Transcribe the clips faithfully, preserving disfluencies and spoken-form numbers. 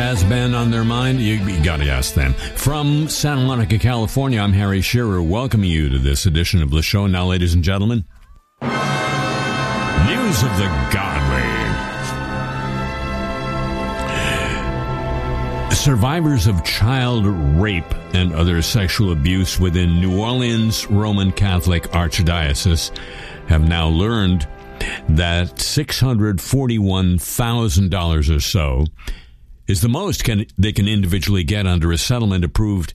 has been on their mind? You, you got to ask them. From Santa Monica, California, I'm Harry Shearer, welcoming you to this edition of the show. Now, ladies and gentlemen, news of the godly. Survivors of child rape and other sexual abuse within New Orleans Roman Catholic Archdiocese have now learned that six hundred forty-one thousand dollars or so is the most can, they can individually get under a settlement approved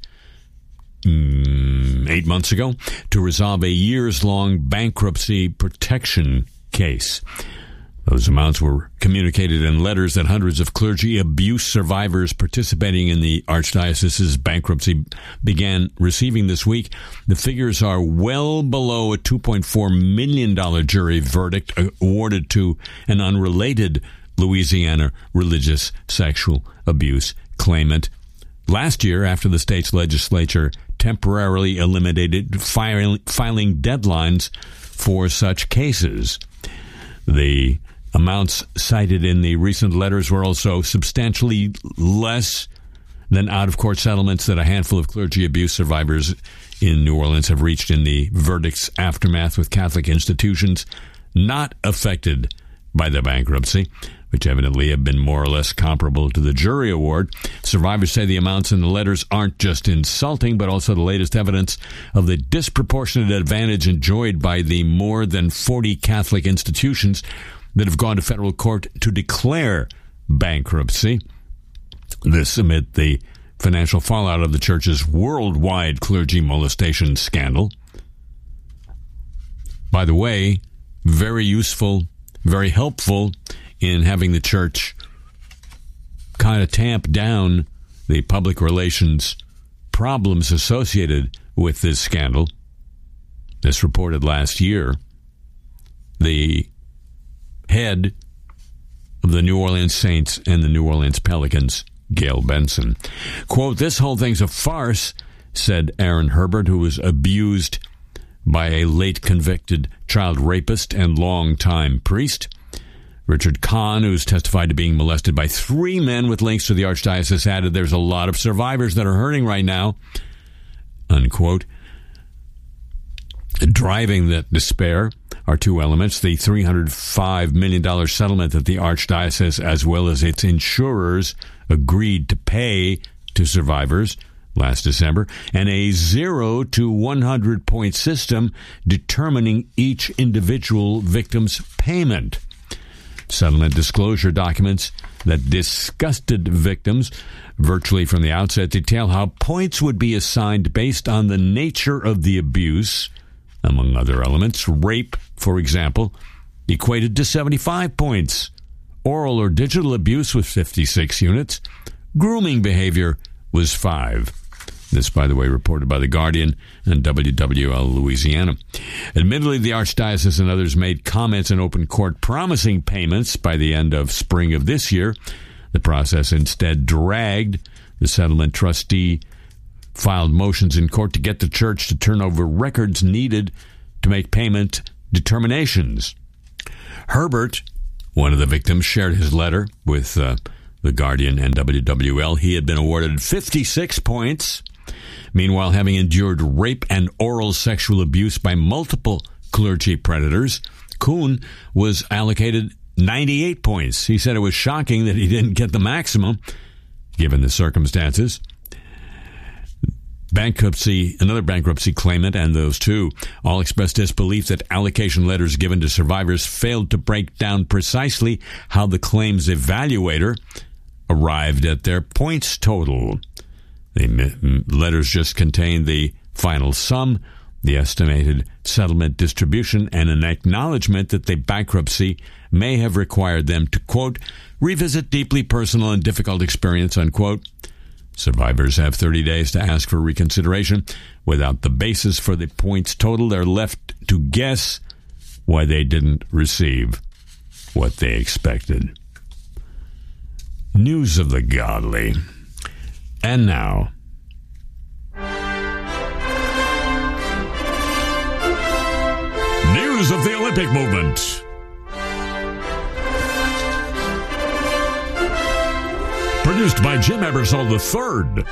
mm, eight months ago to resolve a years-long bankruptcy protection case. Those amounts were communicated in letters that hundreds of clergy abuse survivors participating in the Archdiocese's bankruptcy began receiving this week. The figures are well below a two point four million dollars jury verdict awarded to an unrelated Louisiana religious sexual abuse claimant last year after the state's legislature temporarily eliminated filing, filing deadlines for such cases. The amounts cited in the recent letters were also substantially less than out-of-court settlements that a handful of clergy abuse survivors in New Orleans have reached in the verdict's aftermath with Catholic institutions not affected by the bankruptcy, which evidently have been more or less comparable to the jury award. Survivors say the amounts in the letters aren't just insulting, but also the latest evidence of the disproportionate advantage enjoyed by the more than forty Catholic institutions that have gone to federal court to declare bankruptcy. This amid the financial fallout of the church's worldwide clergy molestation scandal. By the way, very useful, very helpful in having the church kind of tamp down the public relations problems associated with this scandal. This reported last year. The head of the New Orleans Saints and the New Orleans Pelicans, Gail Benson. Quote, "This whole thing's a farce," said Aaron Herbert, who was abused by a late convicted child rapist and longtime priest. Richard Kahn, who's testified to being molested by three men with links to the Archdiocese, added there's a lot of survivors that are hurting right now, unquote. Driving that despair are two elements: the three hundred five million dollars settlement that the Archdiocese, as well as its insurers, agreed to pay to survivors last December, and a zero to one hundred point system determining each individual victim's payment. Settlement disclosure documents that disgusted victims virtually from the outset detail how points would be assigned based on the nature of the abuse. Among other elements, rape, for example, equated to seventy-five points. Oral or digital abuse was fifty-six units. Grooming behavior was five. This, by the way, reported by The Guardian and W W L Louisiana. Admittedly, the Archdiocese and others made comments in open court promising payments by the end of spring of this year. The process instead dragged. The settlement trustee filed motions in court to get the church to turn over records needed to make payment determinations. Herbert, one of the victims, shared his letter with uh, The Guardian and W W L. He had been awarded fifty-six points. Meanwhile, having endured rape and oral sexual abuse by multiple clergy predators, Kuhn was allocated ninety-eight points. He said it was shocking that he didn't get the maximum, given the circumstances. Bankruptcy, another bankruptcy claimant, and those two all expressed disbelief that allocation letters given to survivors failed to break down precisely how the claims evaluator arrived at their points total. The letters just contained the final sum, the estimated settlement distribution, and an acknowledgement that the bankruptcy may have required them to, quote, revisit deeply personal and difficult experience, unquote. Survivors have thirty days to ask for reconsideration. Without the basis for the points total, they're left to guess why they didn't receive what they expected. News of the godly. And now, news of the Olympic movement. Produced by Jim Ebersol the third.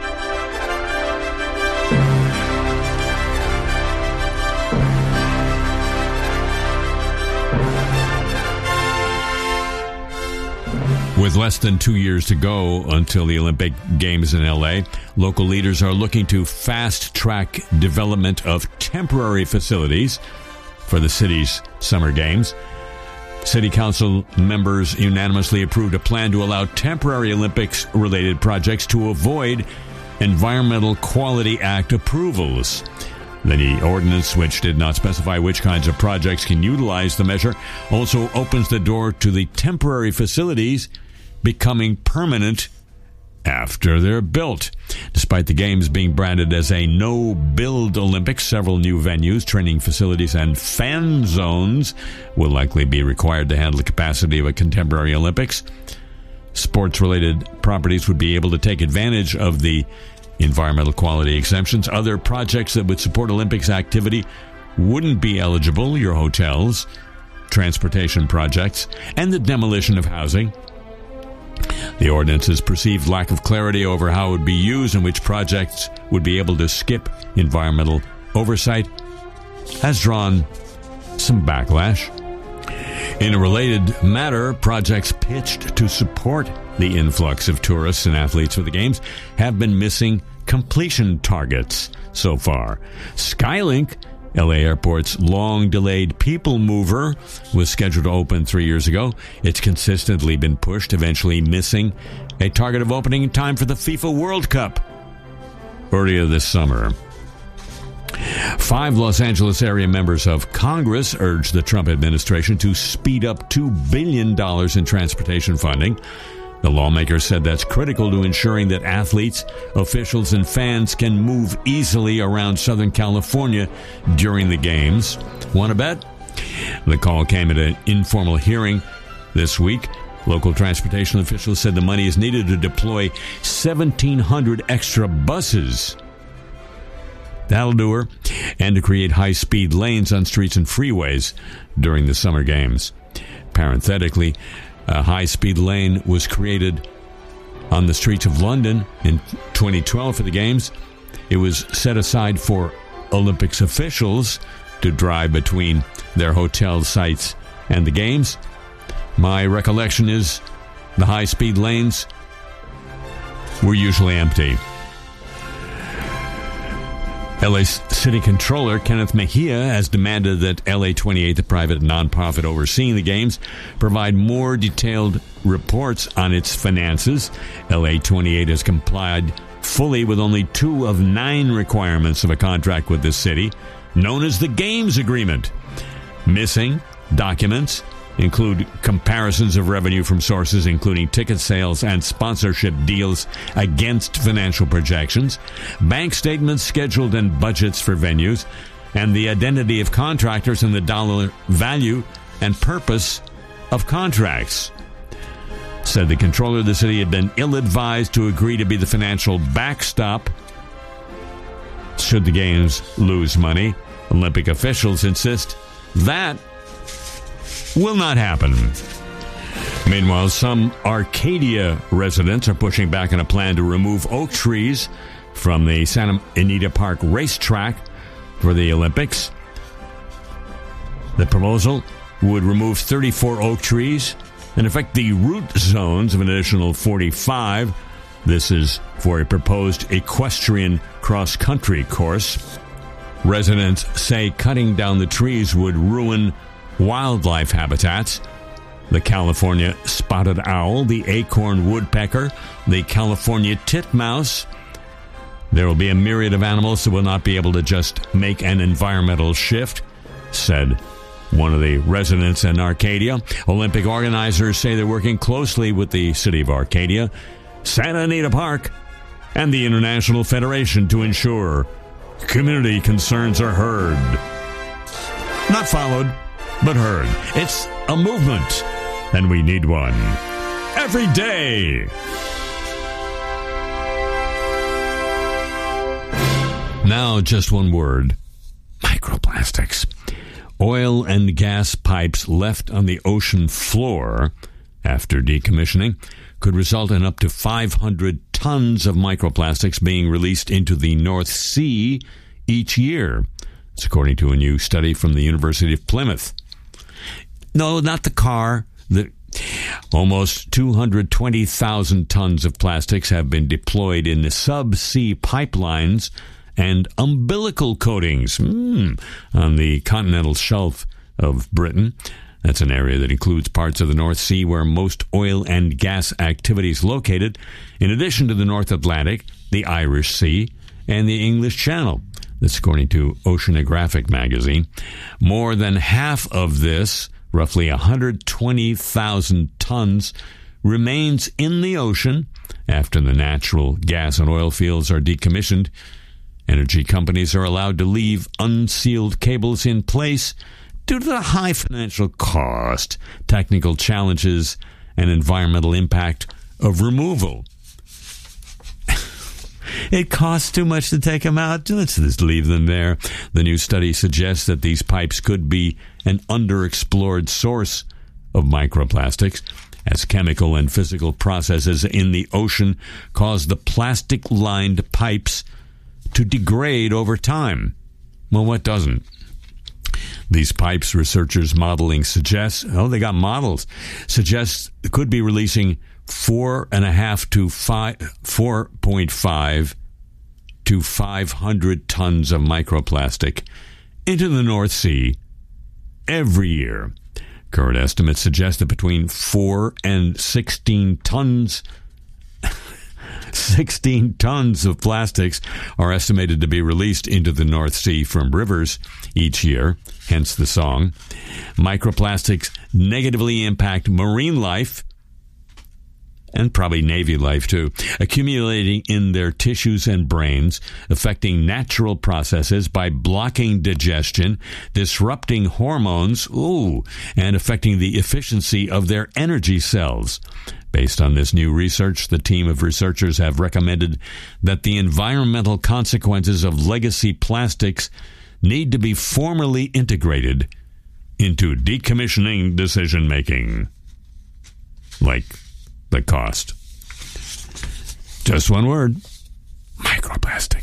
With less than two years to go until the Olympic Games in L A, local leaders are looking to fast-track development of temporary facilities for the city's summer games. City Council members unanimously approved a plan to allow temporary Olympics-related projects to avoid Environmental Quality Act approvals. The ordinance, which did not specify which kinds of projects can utilize the measure, also opens the door to the temporary facilities becoming permanent after they're built. Despite the Games being branded as a no-build Olympics, several new venues, training facilities, and fan zones will likely be required to handle the capacity of a contemporary Olympics. Sports-related properties would be able to take advantage of the environmental quality exemptions. Other projects that would support Olympics activity wouldn't be eligible: your hotels, transportation projects, and the demolition of housing. The ordinance's perceived lack of clarity over how it would be used and which projects would be able to skip environmental oversight has drawn some backlash. In a related matter, projects pitched to support the influx of tourists and athletes for the Games have been missing completion targets so far. Skylink, L A Airport's long-delayed people mover, was scheduled to open three years ago. It's consistently been pushed, eventually missing a target of opening in time for the FIFA World Cup earlier this summer. Five Los Angeles area members of Congress urged the Trump administration to speed up two billion dollars in transportation funding. The lawmakers said that's critical to ensuring that athletes, officials, and fans can move easily around Southern California during the Games. Want to bet? The call came at an informal hearing this week. Local transportation officials said the money is needed to deploy seventeen hundred extra buses. That'll do her. And to create high-speed lanes on streets and freeways during the Summer Games. Parenthetically, a high-speed lane was created on the streets of London in twenty twelve for the Games. It was set aside for Olympics officials to drive between their hotel sites and the Games. My recollection is the high-speed lanes were usually empty. L A City Controller Kenneth Mejia has demanded that L A twenty-eight, the private nonprofit overseeing the Games, provide more detailed reports on its finances. L A twenty-eight has complied fully with only two of nine requirements of a contract with the city, known as the Games Agreement. Missing documents include comparisons of revenue from sources including ticket sales and sponsorship deals against financial projections, bank statements, scheduled and budgets for venues, and the identity of contractors and the dollar value and purpose of contracts. Said the controller of the city had been ill-advised to agree to be the financial backstop should the Games lose money. Olympic officials insist that will not happen. Meanwhile, some Arcadia residents are pushing back on a plan to remove oak trees from the Santa Anita Park racetrack for the Olympics. The proposal would remove thirty-four oak trees and affect the root zones of an additional forty-five. This is for a proposed equestrian cross-country course. Residents say cutting down the trees would ruin wildlife habitats. The California spotted owl, the acorn woodpecker, the California titmouse. There will be a myriad of animals that will not be able to just make an environmental shift, said one of the residents in Arcadia. Olympic organizers say they're working closely with the city of Arcadia, Santa Anita Park, and the International Federation to ensure community concerns are heard. Not followed, but heard. It's a movement, and we need one every day. Now, just one word: microplastics. Oil and gas pipes left on the ocean floor after decommissioning could result in up to five hundred tons of microplastics being released into the North Sea each year. It's according to a new study from the University of Plymouth. No, not the car. The almost two hundred twenty thousand tons of plastics have been deployed in the subsea pipelines and umbilical coatings mm, on the continental shelf of Britain. That's an area that includes parts of the North Sea where most oil and gas activity is located, in addition to the North Atlantic, the Irish Sea, and the English Channel. That's according to Oceanographic magazine. More than half of this, roughly one hundred twenty thousand tons, remains in the ocean after the natural gas and oil fields are decommissioned. Energy companies are allowed to leave unsealed cables in place due to the high financial cost, technical challenges, and environmental impact of removal. It costs too much to take them out. Let's just leave them there. The new study suggests that these pipes could be an underexplored source of microplastics, as chemical and physical processes in the ocean cause the plastic-lined pipes to degrade over time. Well, what doesn't? These pipes, researchers modeling suggests, oh, they got models, suggests could be releasing four and a half to five, four point five to five hundred tons of microplastic into the North Sea every year. Current estimates suggest that between four and sixteen tons sixteen tons of plastics are estimated to be released into the North Sea from rivers each year, hence the song. Microplastics negatively impact marine life, and probably Navy life too, accumulating in their tissues and brains, affecting natural processes by blocking digestion, disrupting hormones, ooh, and affecting the efficiency of their energy cells. Based on this new research, the team of researchers have recommended that the environmental consequences of legacy plastics need to be formally integrated into decommissioning decision-making. Like the cost. Just one word: microplastic.